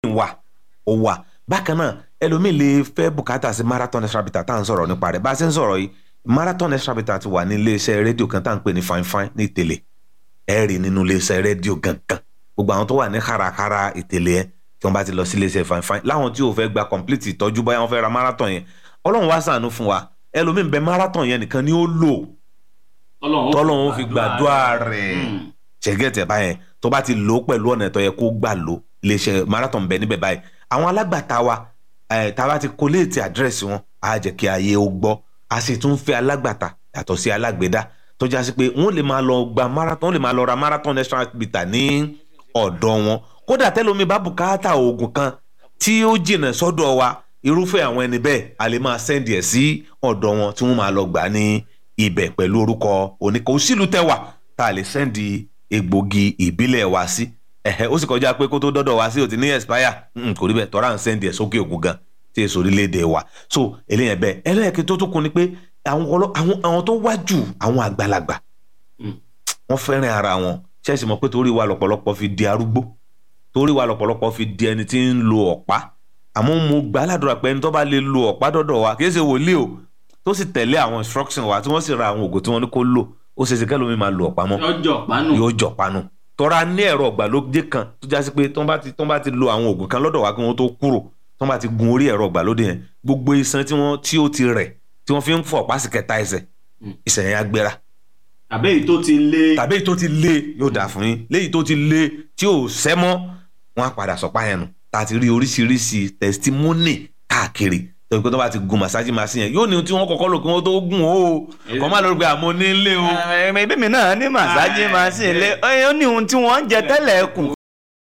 wà ó wà bákan náà ẹlòmíì lè fẹ́ bùkátà sí marathon extra bitter tá à ń sọ̀rọ̀ nípa rẹ̀ bá a ṣe ń sọ̀rọ̀ yìí marathon extra bitter ti wà ní iléeṣẹ́ rédíò kan tá à ń pè ní fine fine ní Ìtẹ̀lé ẹ rí nínú iléeṣẹ́ rédíò gangan gbogbo àwọn tó wà ní kárakára Ìtẹ̀lé yẹn tí wọ́n bá ti lọ sí iléeṣẹ́ fine fine láwọn tí ò fẹ́ gba complete ìtọ́jú báyà wọ́n fẹ́ ra marathon yẹn Ọlọ́run wá ṣàánú fún wa ẹlòmíì bẹ marathon yẹn nìkan ni ó lò tọ́lọ́run fi gbàdúrà rẹ̀ ṣẹ̀gẹ́tẹ̀ báyẹn tó bá ti lò pẹ̀lú ọ̀nà tó yẹ kó gbà lò iléeṣẹ́ marathon bẹ níbẹ̀ báyìí àwọn alágbàtà wa tá a bá ti kóléètì àdírẹ́sì wọn á jẹ́ kí ayé ó gbọ́ a sì tún fẹ́ alágbàtà yàtọ̀ sí alágbèdá tó já sí pé wọ́n lè máa lọ gba marathon wọ́n lè máa lọ ra marathon extra bitter ní ọ̀dọ̀ wọn kódà tẹ́lómi bá bùkátà oògùn kan tí ó jìnà sọ́dọ̀ wa irúfẹ́ àwọn ẹni bẹ́ẹ̀ a lè máa sẹ́ndì ẹ̀ sí ọ̀dọ̀ wọn tí wọ́n máa lọ gbà ní ibẹ̀ pẹ̀lú orúkọ oníkan òsìlú tẹ́wà tá a lè sẹ́ndì egbògi ìbílẹ̀ wa sí ó sì kọjá pé kó tó dọ́dọ̀ wa sí ò ti ní expire kò rí bẹ́ẹ̀ tọ́ra ń sẹ́ndì ẹ̀ sókè òkun gan tí èso orílẹ̀-èdè wa so eléyẹn bẹ́ẹ̀ ẹlẹ́yẹ̀kẹ́ tó kún ni pé àwọn tó wájú àwọn àgbàlagbà wọ́n fẹ́ràn ara wọn ṣẹ́ẹ̀sì mọ̀ pé torí wa lọ́pọ̀lọpọ̀ fi di arúgbó torí wa lọ́pọ̀lọpọ̀ fi di ẹni tí ń lo ọ̀pá àmọ́ mo gbà ládùúrà pé ẹni tó bá lè lo ọ̀pá dọ́dọ̀ wa kì í ṣe wòlíì o tó sì tẹ̀lé àwọn instruction wa tí wọ́n sì ra àwọn òògùn tí wọ́n ní kó lò ó ṣe é ṣe kẹ́lómi máa lo ọ̀pá mọ́ yóò jọ̀pánu tọ́ra ní ẹ̀rọ ìgbàlódé kan tó já sí pé tó bá ti lo àwọn òògùn kan lọ́dọ̀ wa kí wọ́n tó kúrò tó bá ti gun orí ẹ̀rọ ìgbàlódé yẹn gbogbo iṣan tí ó ti rẹ̀ tí wọ́n fi ń fọ ọ̀pá sí kẹta ẹsẹ̀ yẹn á gbéra. tàbí èyí tó ti lé yóò dà fún yín léyìí tó ti lé tí ò sẹ́ mọ́ wọ́n á padà sọ̀pá yẹn nù tá a ti rí oríṣiríṣi testimony káàkiri tó kí tó bá ti gun massage machine yẹn yóò ní tí wọ́n kọ́kọ́ lò kí wọ́n tó gùn ó kọ́ máa lórí pé àmọ́ nílé o. ẹbí mi náà ní massage machine lé ó ní ohun tí wọ́n ń jẹ tẹ́lẹ̀ kù